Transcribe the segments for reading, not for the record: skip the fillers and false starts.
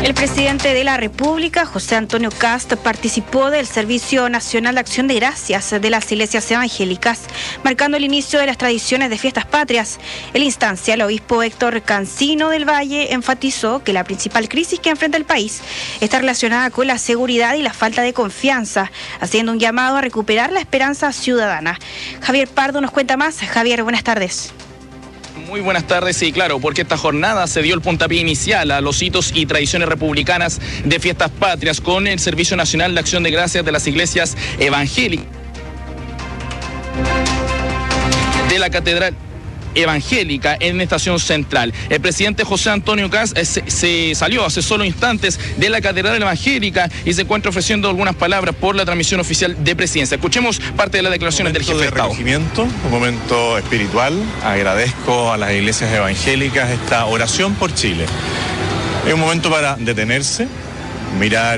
El presidente de la República, José Antonio Kast, participó del Servicio Nacional de Acción de Gracias de las iglesias evangélicas, marcando el inicio de las tradiciones de fiestas patrias. En la instancia, el obispo Héctor Cancino del Valle enfatizó que la principal crisis que enfrenta el país está relacionada con la seguridad y la falta de confianza, haciendo un llamado a recuperar la esperanza ciudadana. Javier Pardo nos cuenta más. Javier, buenas tardes. Muy buenas tardes, sí, claro, porque esta jornada se dio el puntapié inicial a los hitos y tradiciones republicanas de fiestas patrias con el Servicio Nacional de Acción de Gracias de las iglesias evangélicas de la Catedral Evangélica en Estación Central. El presidente José Antonio Kast se salió hace solo instantes de la Catedral Evangélica y se encuentra ofreciendo algunas palabras por la transmisión oficial de presidencia. Escuchemos parte de las declaraciones del jefe de Estado. Un momento espiritual. Agradezco a las iglesias evangélicas esta oración por Chile. Es un momento para detenerse, mirar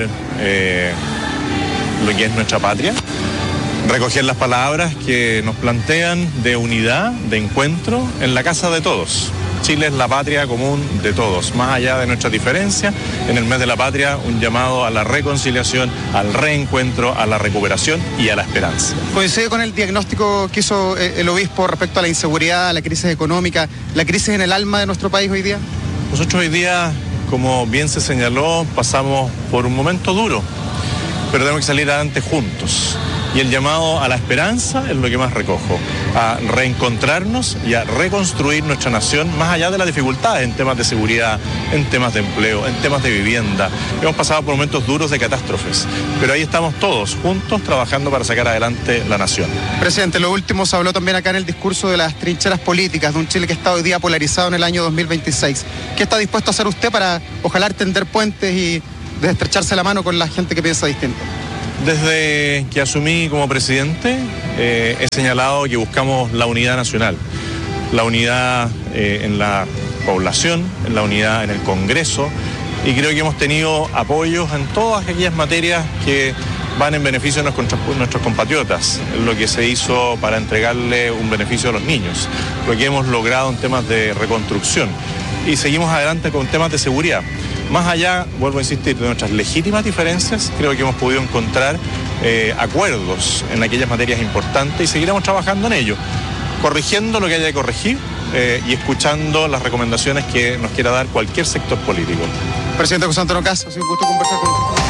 lo que es nuestra patria, recoger las palabras que nos plantean de unidad, de encuentro en la casa de todos. Chile es la patria común de todos, más allá de nuestras diferencias. En el mes de la patria, un llamado a la reconciliación, al reencuentro, a la recuperación y a la esperanza. ¿Coincide con el diagnóstico que hizo el obispo respecto a la inseguridad, a la crisis económica, la crisis en el alma de nuestro país hoy día? Nosotros hoy día, como bien se señaló, pasamos por un momento duro, pero tenemos que salir adelante juntos. Y el llamado a la esperanza es lo que más recojo, a reencontrarnos y a reconstruir nuestra nación más allá de las dificultades en temas de seguridad, en temas de empleo, en temas de vivienda. Hemos pasado por momentos duros de catástrofes, pero ahí estamos todos juntos trabajando para sacar adelante la nación. Presidente, lo último se habló también acá en el discurso de las trincheras políticas de un Chile que está hoy día polarizado en el año 2026. ¿Qué está dispuesto a hacer usted para ojalá tender puentes y estrecharse la mano con la gente que piensa distinto? Desde que asumí como presidente, he señalado que buscamos la unidad nacional, la unidad en la población, la unidad en el Congreso, y creo que hemos tenido apoyos en todas aquellas materias que van en beneficio de nuestros compatriotas, lo que se hizo para entregarle un beneficio a los niños, lo que hemos logrado en temas de reconstrucción, y seguimos adelante con temas de seguridad. Más allá, vuelvo a insistir, de nuestras legítimas diferencias, creo que hemos podido encontrar acuerdos en aquellas materias importantes y seguiremos trabajando en ello, corrigiendo lo que haya que corregir y escuchando las recomendaciones que nos quiera dar cualquier sector político. Presidente José Antonio Kast, ha sido un gusto conversar con usted.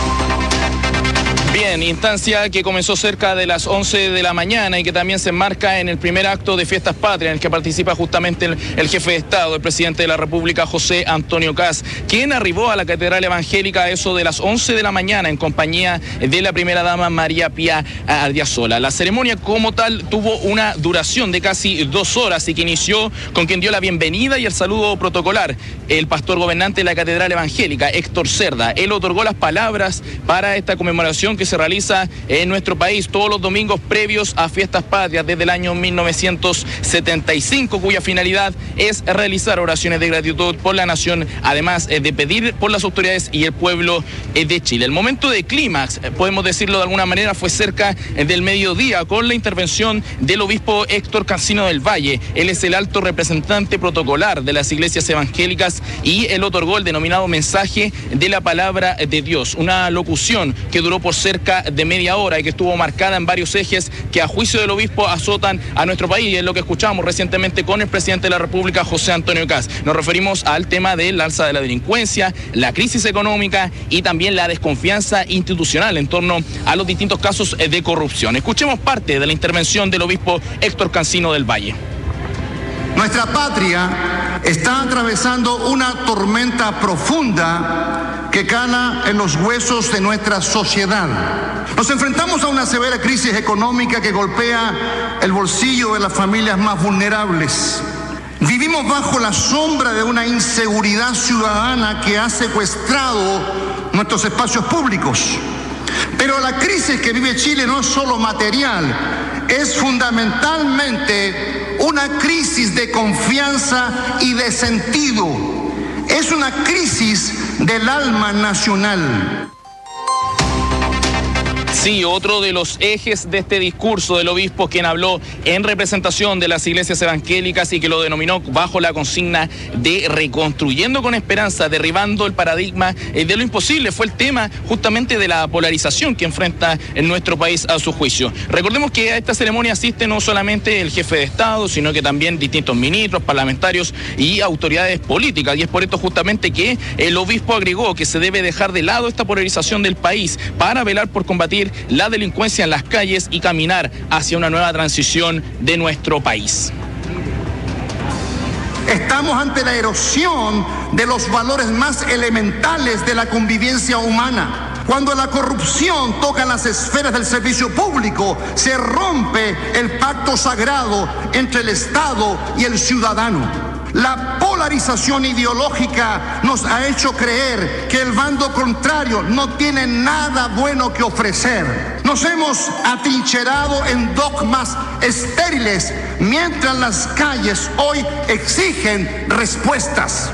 Bien, instancia que comenzó cerca de las 11 de la mañana y que también se enmarca en el primer acto de Fiestas Patrias en el que participa justamente el jefe de Estado, el presidente de la República, José Antonio Kast, quien arribó a la Catedral Evangélica a eso de las 11 de la mañana en compañía de la primera dama María Pía Ardiasola. La ceremonia como tal tuvo una duración de casi 2 horas y que inició con quien dio la bienvenida y el saludo protocolar, el pastor gobernante de la Catedral Evangélica, Héctor Cerda. Él otorgó las palabras para esta conmemoración que se realiza en nuestro país todos los domingos previos a Fiestas Patrias desde el año 1975, cuya finalidad es realizar oraciones de gratitud por la nación, además de pedir por las autoridades y el pueblo de Chile. El momento de clímax, podemos decirlo de alguna manera, fue cerca del mediodía con la intervención del obispo Héctor Cancino del Valle. Él es el alto representante protocolar de las iglesias evangélicas y él otorgó el denominado mensaje de la palabra de Dios, una locución que duró por cerca de media hora y que estuvo marcada en varios ejes que a juicio del obispo azotan a nuestro país, y es lo que escuchamos recientemente con el presidente de la República, José Antonio Kast. Nos referimos al tema del alza de la delincuencia, la crisis económica y también la desconfianza institucional en torno a los distintos casos de corrupción. Escuchemos parte de la intervención del obispo Héctor Cancino del Valle. Nuestra patria está atravesando una tormenta profunda que cala en los huesos de nuestra sociedad. Nos enfrentamos a una severa crisis económica que golpea el bolsillo de las familias más vulnerables. Vivimos bajo la sombra de una inseguridad ciudadana que ha secuestrado nuestros espacios públicos. Pero la crisis que vive Chile no es solo material, es fundamentalmente una crisis de confianza y de sentido. Es una crisis del alma nacional. Sí, otro de los ejes de este discurso del obispo, quien habló en representación de las iglesias evangélicas y que lo denominó bajo la consigna de reconstruyendo con esperanza, derribando el paradigma de lo imposible, fue el tema justamente de la polarización que enfrenta en nuestro país a su juicio. Recordemos que a esta ceremonia asiste no solamente el jefe de Estado, sino que también distintos ministros, parlamentarios y autoridades políticas, y es por esto justamente que el obispo agregó que se debe dejar de lado esta polarización del país para velar por combatir la delincuencia en las calles y caminar hacia una nueva transición de nuestro país. Estamos ante la erosión de los valores más elementales de la convivencia humana. Cuando la corrupción toca las esferas del servicio público, se rompe el pacto sagrado entre el Estado y el ciudadano. La polarización ideológica nos ha hecho creer que el bando contrario no tiene nada bueno que ofrecer. Nos hemos atrincherado en dogmas estériles, mientras las calles hoy exigen respuestas.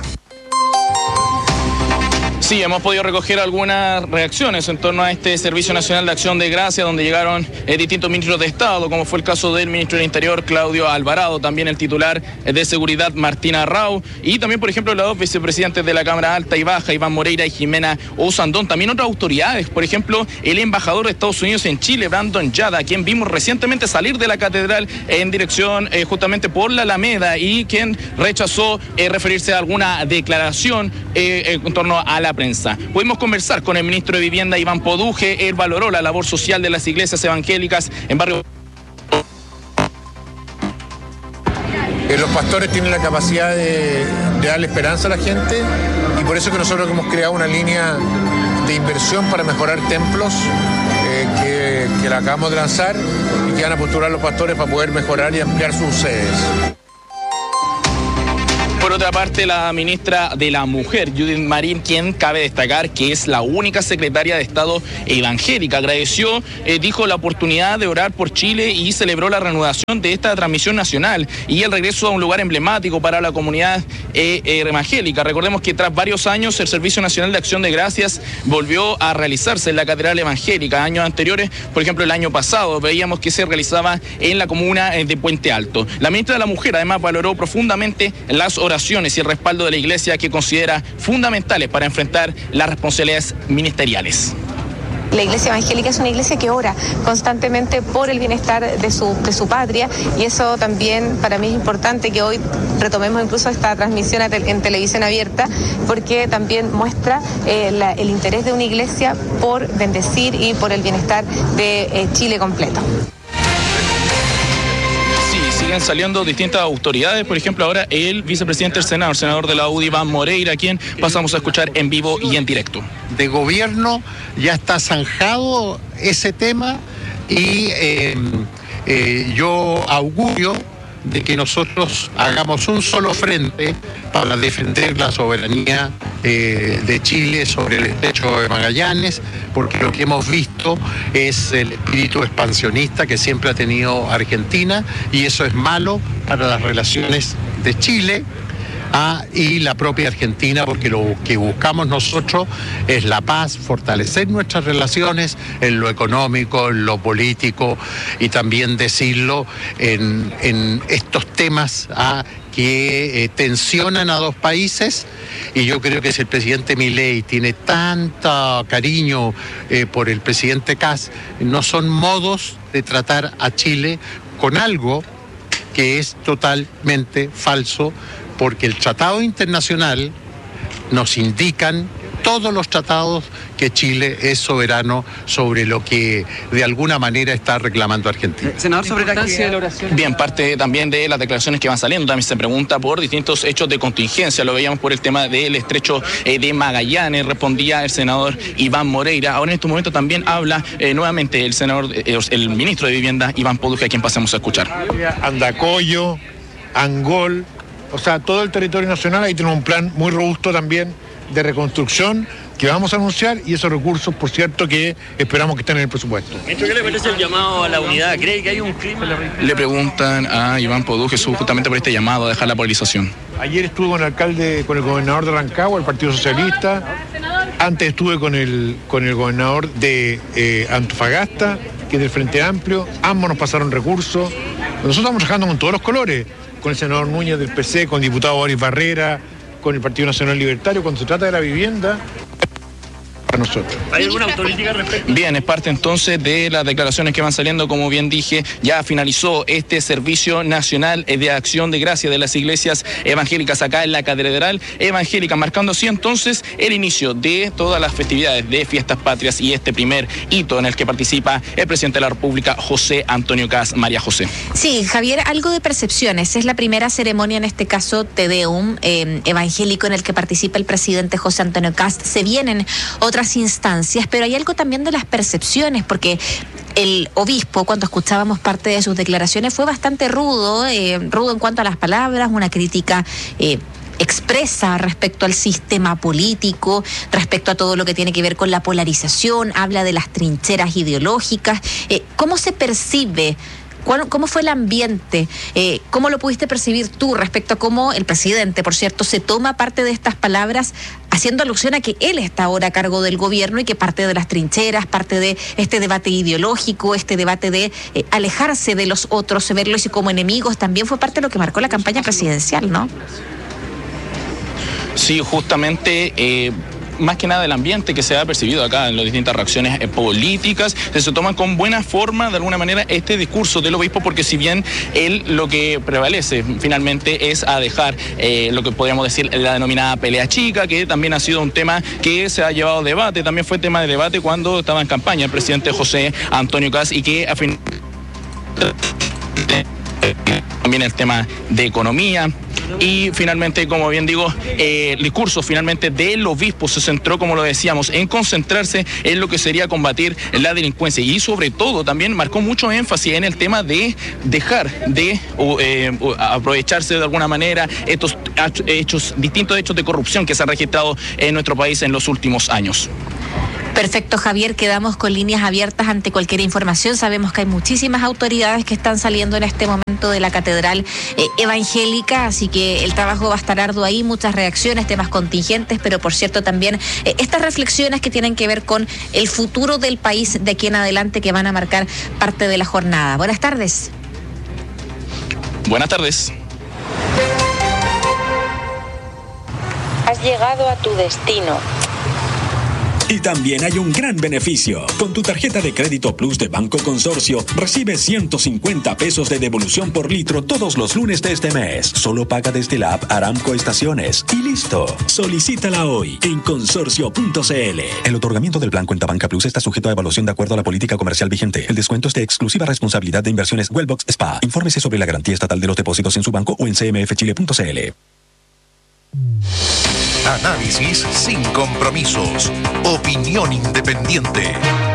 Sí, hemos podido recoger algunas reacciones en torno a este Servicio Nacional de Acción de Gracias, donde llegaron distintos ministros de Estado, como fue el caso del ministro del Interior, Claudio Alvarado, también el titular de Seguridad, Martín Arrau, y también, por ejemplo, los dos vicepresidentes de la Cámara Alta y Baja, Iván Moreira y Jimena Osandón. También otras autoridades, por ejemplo, el embajador de Estados Unidos en Chile, Brandon Yada, a quien vimos recientemente salir de la catedral en dirección justamente por la Alameda, y quien rechazó referirse a alguna declaración en torno a la prensa. Pudimos conversar con el ministro de Vivienda, Iván Poduje. Él valoró la labor social de las iglesias evangélicas en barrio. Los pastores tienen la capacidad de darle esperanza a la gente, y por eso que nosotros hemos creado una línea de inversión para mejorar templos que la acabamos de lanzar y que van a postular los pastores para poder mejorar y ampliar sus sedes. Por otra parte, la ministra de la Mujer, Judith Marín, quien cabe destacar que es la única secretaria de Estado evangélica, agradeció, dijo, la oportunidad de orar por Chile y celebró la reanudación de esta transmisión nacional y el regreso a un lugar emblemático para la comunidad evangélica. Recordemos que tras varios años el Servicio Nacional de Acción de Gracias volvió a realizarse en la Catedral Evangélica. Años anteriores, por ejemplo, el año pasado, veíamos que se realizaba en la comuna de Puente Alto. La ministra de la Mujer además valoró profundamente las oraciones y el respaldo de la Iglesia, que considera fundamentales para enfrentar las responsabilidades ministeriales. La iglesia evangélica es una iglesia que ora constantemente por el bienestar de su patria, y eso también para mí es importante que hoy retomemos incluso esta transmisión en televisión abierta, porque también muestra el interés de una iglesia por bendecir y por el bienestar de Chile completo. Siguen saliendo distintas autoridades, por ejemplo ahora el vicepresidente del Senado, el senador de la UDI, Iván Moreira, a quien pasamos a escuchar en vivo y en directo. De gobierno ya está zanjado ese tema, y yo augurio de que nosotros hagamos un solo frente para defender la soberanía de Chile sobre el estrecho de Magallanes, porque lo que hemos visto es el espíritu expansionista que siempre ha tenido Argentina, y eso es malo para las relaciones de Chile y la propia Argentina, porque lo que buscamos nosotros es la paz, fortalecer nuestras relaciones en lo económico, en lo político, y también decirlo en estos temas que tensionan a dos países. Y yo creo que si el presidente Milei tiene tanto cariño por el presidente Kast, no son modos de tratar a Chile con algo que es totalmente falso, porque el tratado internacional nos indican, todos los tratados, que Chile es soberano sobre lo que de alguna manera está reclamando Argentina. Senador, sobre la importancia de la oración. Bien, parte también de las declaraciones que van saliendo, también se pregunta por distintos hechos de contingencia. Lo veíamos por el tema del estrecho de Magallanes, respondía el senador Iván Moreira. Ahora en estos momentos también habla nuevamente el ministro de Vivienda, Iván Poduje, a quien pasemos a escuchar. Andacollo, Angol, o sea, todo el territorio nacional. Ahí tenemos un plan muy robusto también de reconstrucción que vamos a anunciar, y esos recursos, por cierto, que esperamos que estén en el presupuesto. ¿Qué le parece el llamado a la unidad? ¿Cree que hay un crimen? Le preguntan a Iván Poduje justamente por este llamado a dejar la polarización. Ayer estuve con el alcalde, con el gobernador de Rancagua, el Partido Socialista, Antes estuve con el gobernador de Antofagasta, que es del Frente Amplio. Ambos nos pasaron recursos. Nosotros estamos trabajando con todos los colores, con el senador Núñez del PC, con el diputado Boris Barrera, con el Partido Nacional Libertario, cuando se trata de la vivienda. Para nosotros. ¿Hay alguna autocrítica al respecto? Bien, es parte entonces de las declaraciones que van saliendo. Como bien dije, ya finalizó este Servicio Nacional de Acción de Gracias de las Iglesias Evangélicas acá en la Catedral Evangélica, marcando así entonces el inicio de todas las festividades de Fiestas Patrias y este primer hito en el que participa el presidente de la República, José Antonio Kast. María José. Sí, Javier, algo de percepciones. Es la primera ceremonia, en este caso, Te Deum, evangélico, en el que participa el presidente José Antonio Kast. Se vienen otras instancias, pero hay algo también de las percepciones, porque el obispo, cuando escuchábamos parte de sus declaraciones, fue bastante rudo en cuanto a las palabras, una crítica expresa respecto al sistema político, respecto a todo lo que tiene que ver con la polarización, habla de las trincheras ideológicas. ¿Cómo se percibe? ¿Cómo fue el ambiente? ¿Cómo lo pudiste percibir tú respecto a cómo el presidente, por cierto, se toma parte de estas palabras, haciendo alusión a que él está ahora a cargo del gobierno y que parte de las trincheras, parte de este debate ideológico, este debate de alejarse de los otros, verlos como enemigos, también fue parte de lo que marcó la campaña presidencial, ¿no? Sí, justamente... más que nada el ambiente que se ha percibido acá en las distintas reacciones políticas, se toma con buena forma de alguna manera este discurso del obispo, porque si bien él lo que prevalece finalmente es a dejar lo que podríamos decir la denominada pelea chica, que también ha sido un tema que se ha llevado a debate, también fue tema de debate cuando estaba en campaña el presidente José Antonio Kast, y que a fin también el tema de economía. Y finalmente, como bien digo, el discurso finalmente del obispo se centró, como lo decíamos, en concentrarse en lo que sería combatir la delincuencia, y sobre todo también marcó mucho énfasis en el tema de dejar de aprovecharse de alguna manera estos distintos hechos de corrupción que se han registrado en nuestro país en los últimos años. Perfecto, Javier, quedamos con líneas abiertas ante cualquier información. Sabemos que hay muchísimas autoridades que están saliendo en este momento de la Catedral Evangélica, así que el trabajo va a estar arduo ahí, muchas reacciones, temas contingentes, pero por cierto también estas reflexiones que tienen que ver con el futuro del país de aquí en adelante, que van a marcar parte de la jornada. Buenas tardes. Buenas tardes. Has llegado a tu destino. Y también hay un gran beneficio. Con tu tarjeta de crédito Plus de Banco Consorcio, recibes 150 pesos de devolución por litro todos los lunes de este mes. Solo paga desde la app Aramco Estaciones. Y listo. Solicítala hoy en consorcio.cl. El otorgamiento del plan Cuenta Banca Plus está sujeto a evaluación de acuerdo a la política comercial vigente. El descuento es de exclusiva responsabilidad de Inversiones Wellbox SPA. Infórmese sobre la garantía estatal de los depósitos en su banco o en cmfchile.cl. Análisis sin compromisos. Opinión independiente.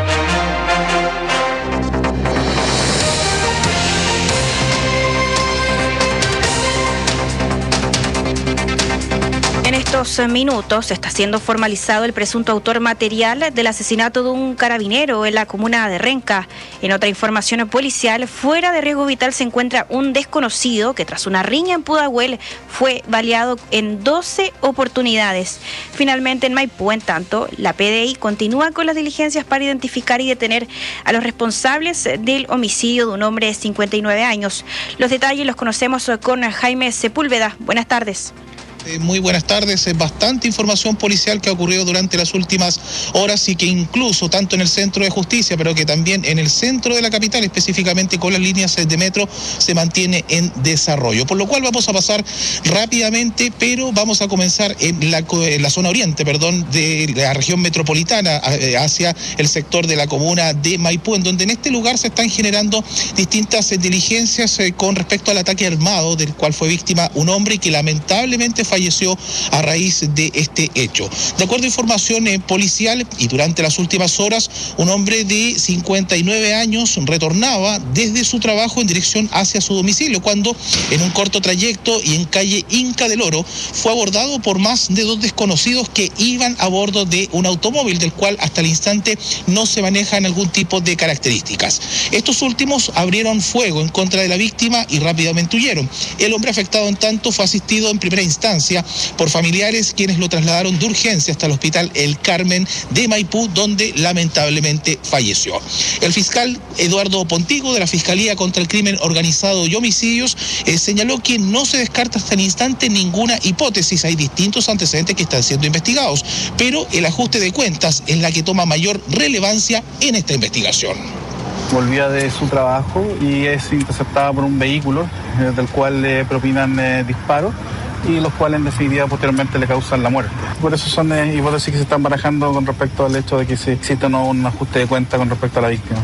En estos minutos está siendo formalizado el presunto autor material del asesinato de un carabinero en la comuna de Renca. En otra información policial, fuera de riesgo vital se encuentra un desconocido que tras una riña en Pudahuel fue baleado en 12 oportunidades. Finalmente en Maipú, en tanto, la PDI continúa con las diligencias para identificar y detener a los responsables del homicidio de un hombre de 59 años. Los detalles los conocemos con Jaime Sepúlveda. Buenas tardes. Muy buenas tardes. Bastante información policial que ha ocurrido durante las últimas horas y que incluso tanto en el centro de justicia, pero que también en el centro de la capital, específicamente con las líneas de metro, se mantiene en desarrollo. Por lo cual vamos a pasar rápidamente, pero vamos a comenzar en la zona oriente, de la región metropolitana, hacia el sector de la comuna de Maipú, en donde en este lugar se están generando distintas diligencias con respecto al ataque armado del cual fue víctima un hombre y que lamentablemente falleció a raíz de este hecho. De acuerdo a información policial, y durante las últimas horas, un hombre de 59 años retornaba desde su trabajo en dirección hacia su domicilio, cuando en un corto trayecto y en calle Inca del Oro fue abordado por más de 2 desconocidos que iban a bordo de un automóvil, del cual hasta el instante no se manejan algún tipo de características. Estos últimos abrieron fuego en contra de la víctima y rápidamente huyeron. El hombre afectado, en tanto, fue asistido en primera instancia ambulancia por familiares, quienes lo trasladaron de urgencia hasta el Hospital El Carmen de Maipú, donde lamentablemente falleció. El fiscal Eduardo Pontigo, de la Fiscalía contra el Crimen Organizado y Homicidios, señaló que no se descarta hasta el instante ninguna hipótesis. Hay distintos antecedentes que están siendo investigados, pero el ajuste de cuentas es la que toma mayor relevancia en esta investigación. Volvía de su trabajo y es interceptada por un vehículo del cual le propinan disparos y los cuales en definitiva posteriormente le causan la muerte. Por eso son hipótesis que se están barajando con respecto al hecho de que se exista o no un ajuste de cuenta con respecto a la víctima.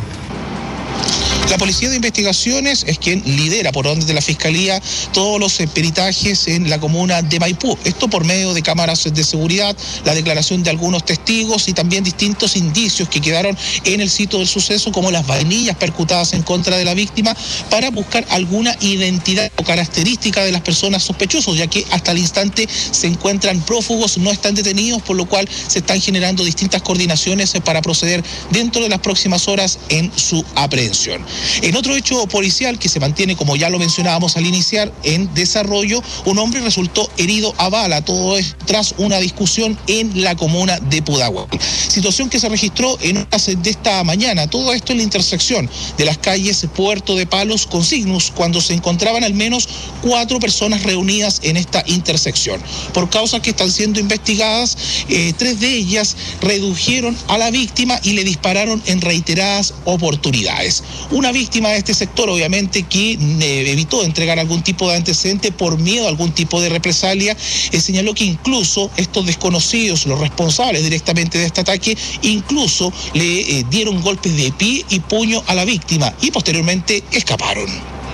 La Policía de Investigaciones es quien lidera por orden de la Fiscalía todos los peritajes en la comuna de Maipú. Esto por medio de cámaras de seguridad, la declaración de algunos testigos y también distintos indicios que quedaron en el sitio del suceso, como las vainillas percutadas en contra de la víctima, para buscar alguna identidad o característica de las personas sospechosas, ya que hasta el instante se encuentran prófugos, no están detenidos, por lo cual se están generando distintas coordinaciones para proceder dentro de las próximas horas en su aprehensión. En otro hecho policial que se mantiene, como ya lo mencionábamos al iniciar, en desarrollo, un hombre resultó herido a bala, todo esto tras una discusión en la comuna de Pudahuel. Situación que se registró en horas de esta mañana, todo esto en la intersección de las calles Puerto de Palos con Cygnus, cuando se encontraban al menos 4 personas reunidas en esta intersección. Por causas que están siendo investigadas, 3 de ellas redujeron a la víctima y le dispararon en reiteradas oportunidades. Una víctima de este sector, obviamente, que evitó entregar algún tipo de antecedente por miedo a algún tipo de represalia, señaló que incluso estos desconocidos, los responsables directamente de este ataque, incluso le dieron golpes de pie y puño a la víctima y posteriormente escaparon.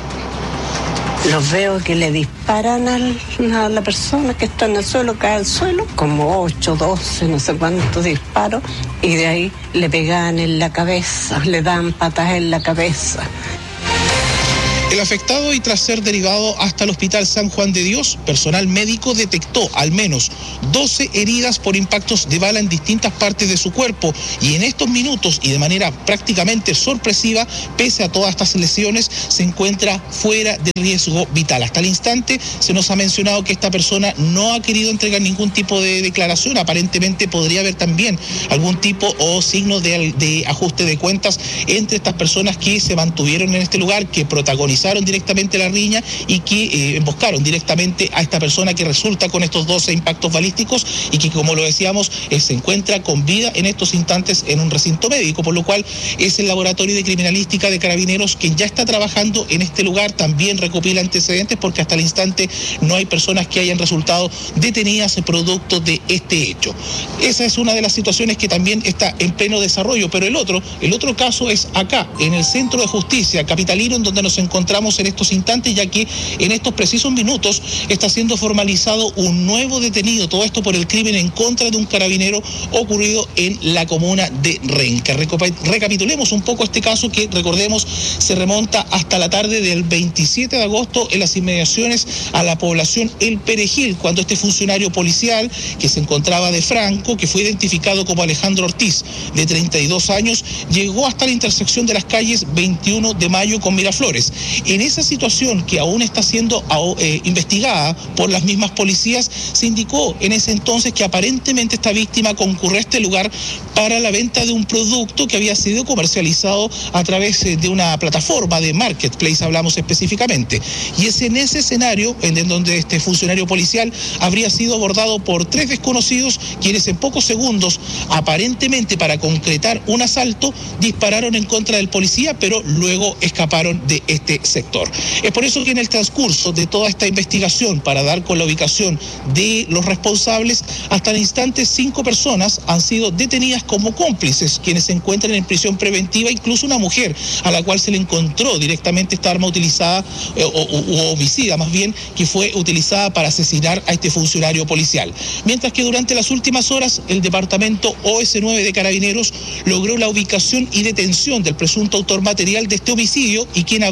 Los veo que le disparan a la persona que está en el suelo, cae al suelo, como 8, 12, no sé cuántos disparos, y de ahí le pegan en la cabeza, le dan patas en la cabeza. El afectado, y tras ser derivado hasta el Hospital San Juan de Dios, personal médico detectó al menos 12 heridas por impactos de bala en distintas partes de su cuerpo, y en estos minutos y de manera prácticamente sorpresiva, pese a todas estas lesiones, se encuentra fuera de riesgo vital. Hasta el instante se nos ha mencionado que esta persona no ha querido entregar ningún tipo de declaración. Aparentemente podría haber también algún tipo o signo de ajuste de cuentas entre estas personas que se mantuvieron en este lugar, que protagonizaron directamente la riña y que emboscaron directamente a esta persona que resulta con estos 12 impactos balísticos y que, como lo decíamos, se encuentra con vida en estos instantes en un recinto médico, por lo cual es el Laboratorio de Criminalística de Carabineros quien ya está trabajando en este lugar. También recopila antecedentes porque hasta el instante no hay personas que hayan resultado detenidas producto de este hecho. Esa es una de las situaciones que también está en pleno desarrollo, pero el otro caso es acá, en el Centro de Justicia capitalino, en donde nos encontramos en estos instantes, ya que en estos precisos minutos está siendo formalizado un nuevo detenido, todo esto por el crimen en contra de un carabinero ocurrido en la comuna de Renca. Recapitulemos un poco este caso que, recordemos, se remonta hasta la tarde del 27 de agosto en las inmediaciones a la población El Perejil, cuando este funcionario policial que se encontraba de Franco, que fue identificado como Alejandro Ortiz, de 32 años, llegó hasta la intersección de las calles 21 de Mayo con Miraflores. En esa situación, que aún está siendo investigada por las mismas policías, se indicó en ese entonces que aparentemente esta víctima concurrió a este lugar para la venta de un producto que había sido comercializado a través de una plataforma de marketplace, hablamos específicamente. Y es en ese escenario en donde este funcionario policial habría sido abordado por 3 desconocidos, quienes en pocos segundos, aparentemente para concretar un asalto, dispararon en contra del policía, pero luego escaparon de este sector. Es por eso que en el transcurso de toda esta investigación, para dar con la ubicación de los responsables, hasta el instante 5 personas han sido detenidas como cómplices, quienes se encuentran en prisión preventiva, incluso una mujer a la cual se le encontró directamente esta arma utilizada, o homicida más bien, que fue utilizada para asesinar a este funcionario policial. Mientras que durante las últimas horas el departamento OS9 de Carabineros logró la ubicación y detención del presunto autor material de este homicidio y quien habría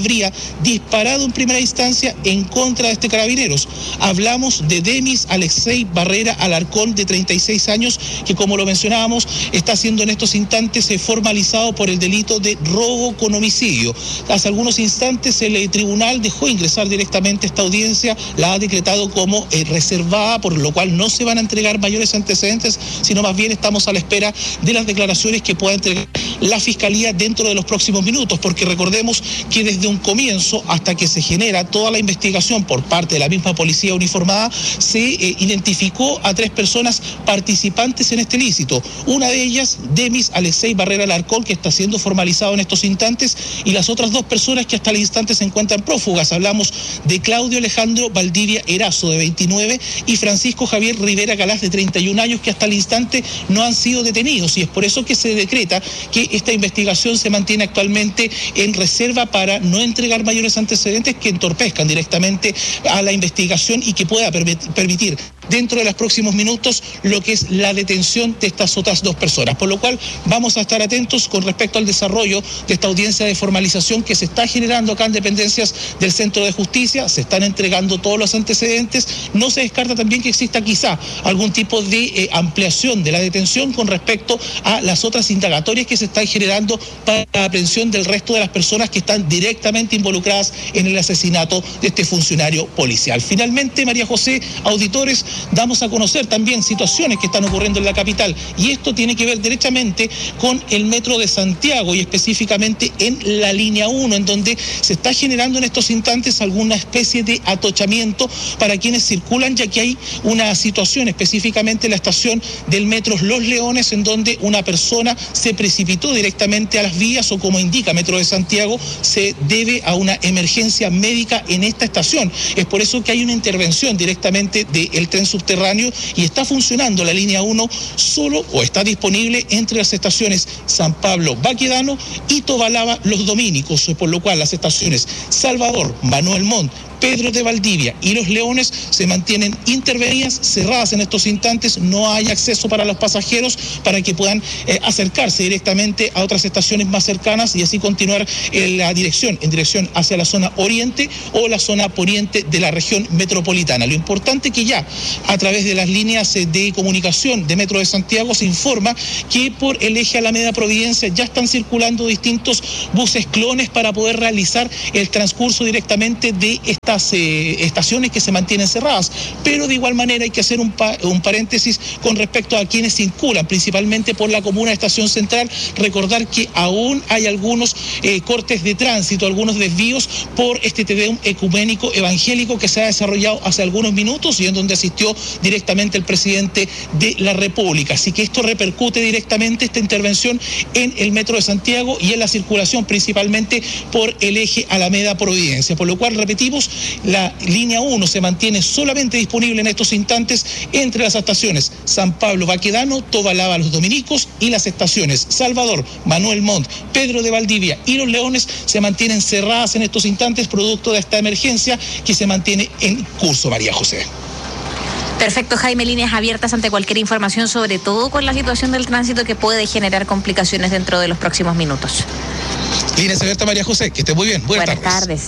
disparado en primera instancia en contra de este carabineros. Hablamos de Demis Alexei Barrera Alarcón, de 36 años, que como lo mencionábamos, está siendo en estos instantes formalizado por el delito de robo con homicidio. Hace algunos instantes el tribunal dejó ingresar directamente esta audiencia, la ha decretado como reservada, por lo cual no se van a entregar mayores antecedentes, sino más bien estamos a la espera de las declaraciones que pueda entregar la Fiscalía dentro de los próximos minutos, porque recordemos que desde un comienzo hasta que se genera toda la investigación por parte de la misma policía uniformada, se identificó a 3 personas participantes en este ilícito. Una de ellas, Demis Alexei Barrera Alarcón, que está siendo formalizado en estos instantes, y las otras 2 personas que hasta el instante se encuentran prófugas. Hablamos de Claudio Alejandro Valdivia Erazo, de 29, y Francisco Javier Rivera Galás, de 31 años, que hasta el instante no han sido detenidos, y es por eso que se decreta que esta investigación se mantiene actualmente en reserva para no entregar mayores antecedentes que entorpezcan directamente a la investigación y que pueda permitir dentro de los próximos minutos lo que es la detención de estas otras 2 personas, por lo cual vamos a estar atentos con respecto al desarrollo de esta audiencia de formalización que se está generando acá en dependencias del Centro de Justicia. Se están entregando todos los antecedentes. No se descarta también que exista quizá algún tipo de ampliación de la detención con respecto a las otras indagatorias que se están generando para la aprehensión del resto de las personas que están directamente involucradas en el asesinato de este funcionario policial. Finalmente, María José, auditores, damos a conocer también situaciones que están ocurriendo en la capital, y esto tiene que ver derechamente con el metro de Santiago y específicamente en la línea 1, en donde se está generando en estos instantes alguna especie de atochamiento para quienes circulan, ya que hay una situación específicamente en la estación del metro Los Leones, en donde una persona se precipitó directamente a las vías, o como indica Metro de Santiago, se debe a una emergencia médica en esta estación. Es por eso que hay una intervención directamente del tren subterráneo y está funcionando la línea 1 solo, o está disponible entre las estaciones San Pablo Baquedano y Tobalaba Los Dominicos, por lo cual las estaciones Salvador, Manuel Montt, Pedro de Valdivia y Los Leones se mantienen intervenidas, cerradas en estos instantes. No hay acceso para los pasajeros para que puedan acercarse directamente a otras estaciones más cercanas y así continuar en dirección hacia la zona oriente o la zona poniente de la región metropolitana. Lo importante que ya a través de las líneas de comunicación de Metro de Santiago se informa que por el eje Alameda Providencia ya están circulando distintos buses clones para poder realizar el transcurso directamente de estas estaciones que se mantienen cerradas, pero de igual manera hay que hacer un paréntesis con respecto a quienes circulan, principalmente por la comuna de Estación Central. Recordar que aún hay algunos cortes de tránsito, algunos desvíos por este Te Deum ecuménico evangélico que se ha desarrollado hace algunos minutos y en donde asistió directamente el presidente de la República. Así que esto repercute directamente, esta intervención, en el Metro de Santiago y en la circulación principalmente por el eje Alameda Providencia, por lo cual, repetimos, la línea 1 se mantiene solamente disponible en estos instantes entre las estaciones San Pablo Baquedano, Tobalaba Los Dominicos, y las estaciones Salvador, Manuel Montt, Pedro de Valdivia y Los Leones se mantienen cerradas en estos instantes producto de esta emergencia que se mantiene en curso, María José. Perfecto, Jaime, líneas abiertas ante cualquier información, sobre todo con la situación del tránsito que puede generar complicaciones dentro de los próximos minutos. Líneas abiertas, María José, que esté muy bien. Buenas tardes.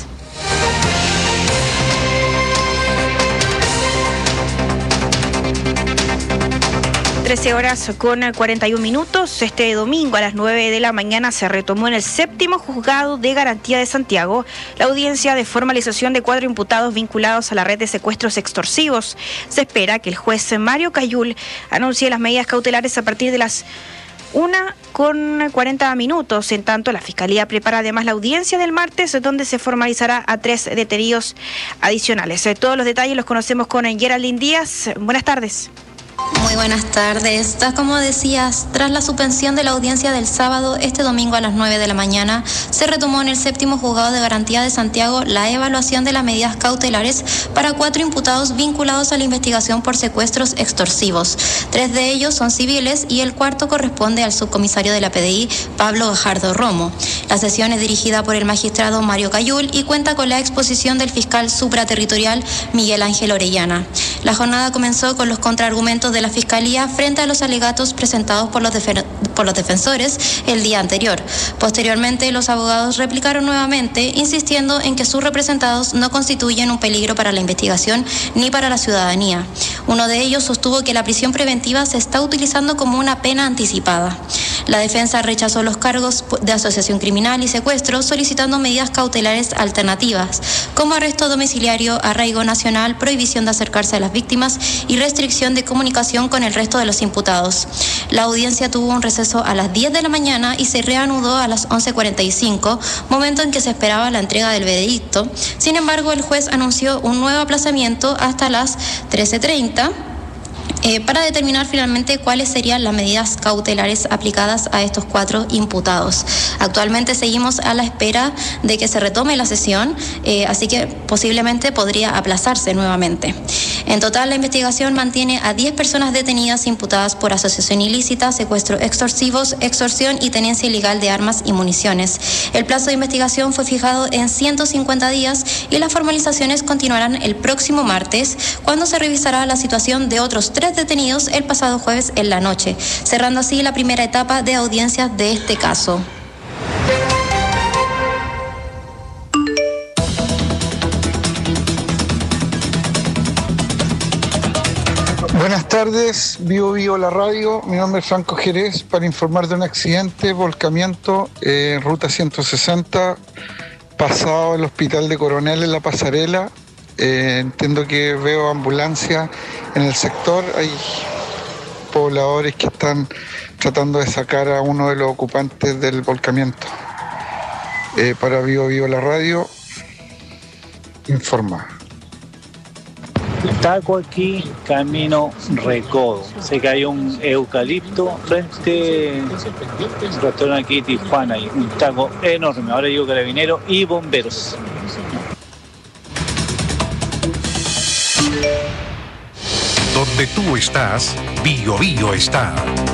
13 horas con 41 minutos. Este domingo a las 9 de la mañana se retomó en el 7º Juzgado de Garantía de Santiago la audiencia de formalización de 4 imputados vinculados a la red de secuestros extorsivos. Se espera que el juez Mario Cayul anuncie las medidas cautelares a partir de las 1:40. En tanto, la Fiscalía prepara además la audiencia del martes, donde se formalizará a 3 detenidos adicionales. Todos los detalles los conocemos con Geraldine Díaz. Buenas tardes. Muy buenas tardes. Como decías, tras la suspensión de la audiencia del sábado, este domingo a las 9 de la mañana, se retomó en el 7º Juzgado de Garantía de Santiago la evaluación de las medidas cautelares para 4 imputados vinculados a la investigación por secuestros extorsivos. 3 de ellos son civiles y el cuarto corresponde al subcomisario de la PDI, Pablo Gajardo Romo. La sesión es dirigida por el magistrado Mario Cayul y cuenta con la exposición del fiscal supraterritorial Miguel Ángel Orellana. La jornada comenzó con los contraargumentos argumentos de la Fiscalía frente a los alegatos presentados por los defensores el día anterior. Posteriormente, los abogados replicaron nuevamente, insistiendo en que sus representados no constituyen un peligro para la investigación ni para la ciudadanía. Uno de ellos sostuvo que la prisión preventiva se está utilizando como una pena anticipada. La defensa rechazó los cargos de asociación criminal y secuestro, solicitando medidas cautelares alternativas, como arresto domiciliario, arraigo nacional, prohibición de acercarse a las víctimas y restricción de comunicación con el resto de los imputados. La audiencia tuvo un receso a las 10 de la mañana y se reanudó a las 11:45, momento en que se esperaba la entrega del veredicto. Sin embargo, el juez anunció un nuevo aplazamiento hasta las 13:30. Para determinar finalmente cuáles serían las medidas cautelares aplicadas a estos 4 imputados. Actualmente seguimos a la espera de que se retome la sesión, así que posiblemente podría aplazarse nuevamente. En total, la investigación mantiene a 10 personas detenidas imputadas por asociación ilícita, secuestro extorsivos, extorsión y tenencia ilegal de armas y municiones. El plazo de investigación fue fijado en 150 días y las formalizaciones continuarán el próximo martes, cuando se revisará la situación de otros 3 detenidos el pasado jueves en la noche, cerrando así la primera etapa de audiencias de este caso. Buenas tardes, Vivo la radio. Mi nombre es Franco Jerez para informar de un accidente, volcamiento en ruta 160, pasado el hospital de Coronel en la pasarela. Entiendo que veo ambulancia en el sector. Hay pobladores que están tratando de sacar a uno de los ocupantes del volcamiento. Para Vivo la radio, informa. Taco aquí, camino Recodo. Sé que hay un eucalipto frente al restaurante aquí Tijuana, y un taco enorme. Ahora digo carabineros y bomberos. Donde tú estás, Bio está.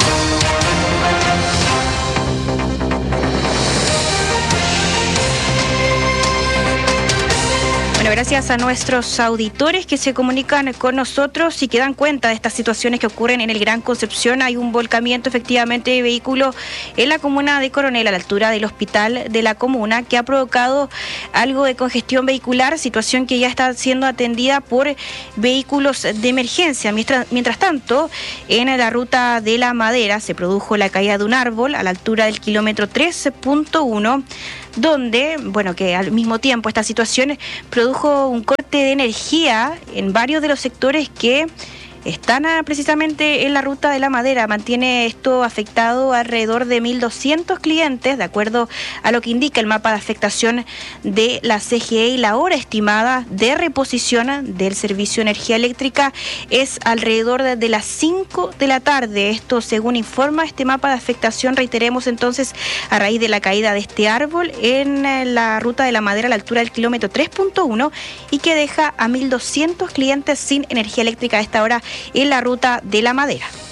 Bueno, gracias a nuestros auditores que se comunican con nosotros y que dan cuenta de estas situaciones que ocurren en el Gran Concepción. Hay un volcamiento efectivamente de vehículos en la comuna de Coronel, a la altura del hospital de la comuna, que ha provocado algo de congestión vehicular, situación que ya está siendo atendida por vehículos de emergencia. Mientras tanto, en la ruta de la Madera se produjo la caída de un árbol a la altura del kilómetro 13.1, donde, bueno, que al mismo tiempo esta situación produjo un corte de energía en varios de los sectores que están precisamente en la ruta de la Madera. Mantiene esto afectado alrededor de 1.200 clientes, de acuerdo a lo que indica el mapa de afectación de la CGE, y la hora estimada de reposición del servicio de energía eléctrica es alrededor de las 5 de la tarde. Esto según informa este mapa de afectación, reiteremos entonces, a raíz de la caída de este árbol en la ruta de la Madera a la altura del kilómetro 3.1 y que deja a 1.200 clientes sin energía eléctrica a esta hora en la ruta de la Madera.